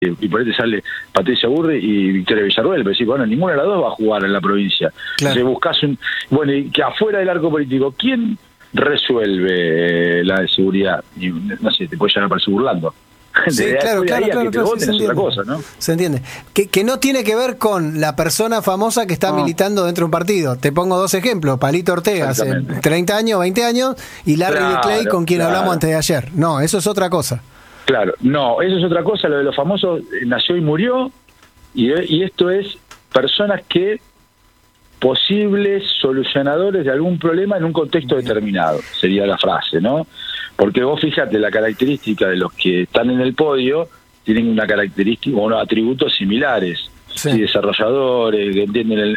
y por ahí te sale Patricia Burri y Victoria Villarruel, pero decís, bueno, ninguna de las dos va a jugar en la provincia. Claro. Entonces buscas bueno, y que afuera del arco político, ¿quién resuelve la de seguridad? Y, no sé, te puede llegar a parecer burlando. Sí, claro, Sí, es otra cosa, ¿no? Se entiende. Que no tiene que ver con la persona famosa que está militando dentro de un partido. Te pongo dos ejemplos. Palito Ortega hace 30 años, 20 años, y Larry de Clay, con quien hablamos antes de ayer. No, eso es otra cosa. Claro, no, eso es otra cosa. Lo de los famosos nació y murió, y esto es personas que posibles solucionadores de algún problema en un contexto determinado, sería la frase, ¿no? Porque vos fíjate, la característica de los que están en el podio tienen una característica, unos atributos similares. Sí. Desarrolladores, que entienden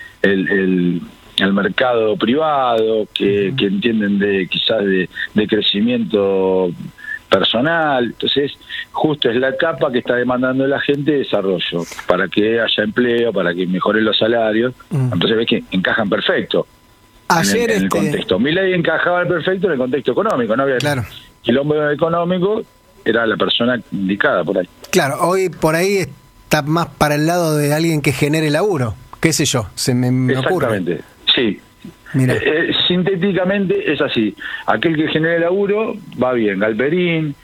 el mercado privado, que entienden quizás de crecimiento personal. Entonces, justo es la etapa que está demandando la gente desarrollo, para que haya empleo, para que mejoren los salarios. Entonces ves que encajan perfecto. Ayer en el contexto. Milei encajaba perfecto en el contexto económico, no había quilombo económico, era la persona indicada por ahí. Claro, hoy por ahí está más para el lado de alguien que genere laburo, qué sé yo, se me ocurre. Exactamente, sí. Mira. Sintéticamente es así, aquel que genere laburo va bien, Galperín,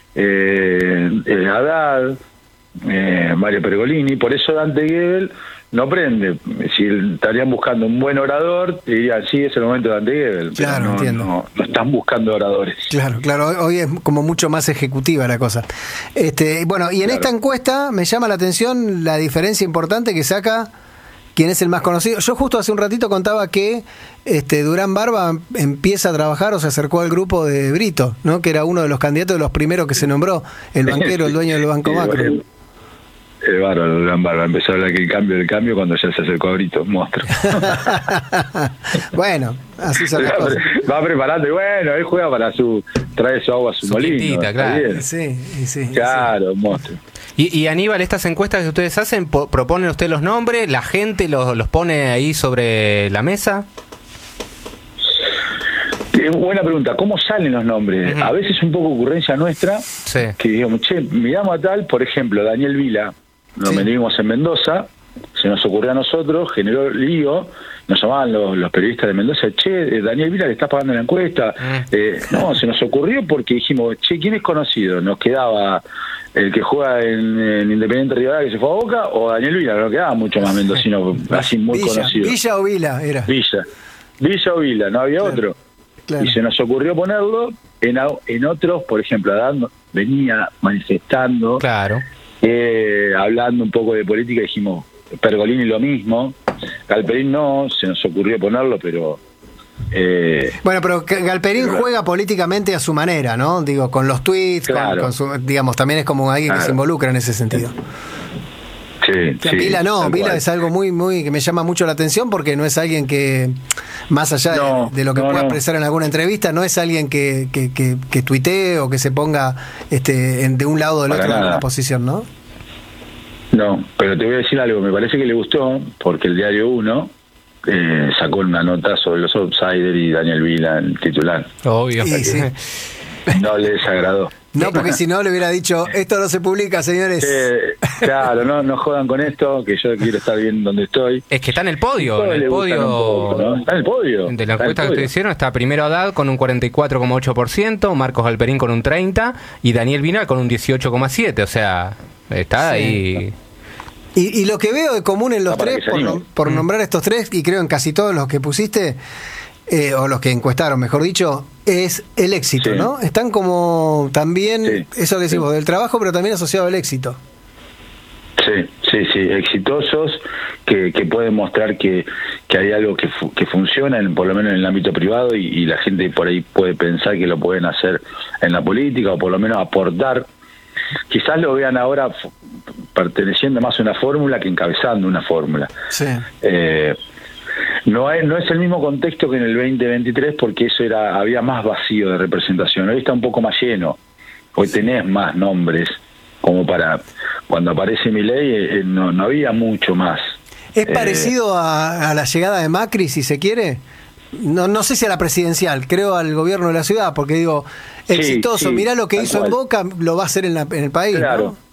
Haddad, Mario Pergolini, por eso Dante Gebel no prende. Si estarían buscando un buen orador, te dirían, sí, es el momento de Dante Gebel. Claro, no, entiendo. No están buscando oradores. Claro, hoy es como mucho más ejecutiva la cosa. Bueno, y en esta encuesta me llama la atención la diferencia importante que saca quién es el más conocido. Yo justo hace un ratito contaba que Durán Barba empieza a trabajar o se acercó al grupo de Brito, ¿no? Que era uno de los candidatos de los primeros que se nombró, el banquero, el dueño del Banco Macro. El bárbaro, Durán Barba, empezó a hablar que el cambio del cambio cuando ya se acercó a Brito, monstruo. Bueno, así son las cosas. Va preparando y bueno, él juega para trae su agua a su molino. Quintita, claro. Sí. Claro, monstruo. Y Aníbal, estas encuestas que ustedes hacen, ¿proponen ustedes los nombres? ¿La gente los pone ahí sobre la mesa? Buena pregunta, ¿cómo salen los nombres? A veces es un poco ocurrencia nuestra, que digamos, miramos a tal, por ejemplo, Daniel Vila, nos metimos en Mendoza, se nos ocurrió a nosotros, generó lío, nos llamaban los periodistas de Mendoza, Daniel Vila le está pagando la encuesta. No, se nos ocurrió porque dijimos, ¿quién es conocido? Nos quedaba el que juega en Independiente Rivadavia que se fue a Boca, o Daniel Vila, no quedaba mucho más mendocino, así muy conocido. Villa o Vila era. Villa o Vila, no había otro. Claro. Y se nos ocurrió ponerlo en otros, por ejemplo, Adán venía manifestando, hablando un poco de política, dijimos, Pergolini lo mismo, Galperín no, se nos ocurrió ponerlo, pero... Bueno, pero Galperín juega políticamente a su manera, ¿no? Digo, con los tweets, con su, digamos, también es como alguien que se involucra en ese sentido. Vila no, Vila es algo muy que me llama mucho la atención porque no es alguien que, más allá de lo que pueda expresar en alguna entrevista, no es alguien que tuitee o que se ponga de un lado o del otro en una posición, ¿no? No, pero te voy a decir algo, me parece que le gustó porque el Diario 1 sacó una nota sobre los outsiders y Daniel Vila en titular. Obvio. No le desagradó. No, porque si no le hubiera dicho, esto no se publica, señores. Claro, no jodan con esto, que yo quiero estar bien donde estoy. Es que está en el podio. Está en el podio. De la encuesta que ustedes hicieron está primero Haddad con un 44,8%, Marcos Galperín con un 30% y Daniel Vila con un 18,7%. O sea, está ahí. Y lo que veo de común en los tres, por nombrar estos tres, y creo en casi todos los que pusiste, o los que encuestaron, mejor dicho, es el éxito, ¿no? Están como también, eso que decimos, del trabajo, pero también asociado al éxito. Sí, exitosos, que pueden mostrar que hay algo que funciona, por lo menos en el ámbito privado, y la gente por ahí puede pensar que lo pueden hacer en la política, o por lo menos aportar. Quizás lo vean ahora perteneciendo más a una fórmula que encabezando una fórmula. No es el mismo contexto que en el 2023 porque había más vacío de representación. Hoy está un poco más lleno. Hoy tenés más nombres como para... Cuando aparece Milei no había mucho más. ¿Es parecido a la llegada de Macri, si se quiere? No sé si a la presidencial, creo al gobierno de la ciudad, porque digo, exitoso, mirá lo que hizo en Boca, lo va a hacer en el país, claro. ¿no?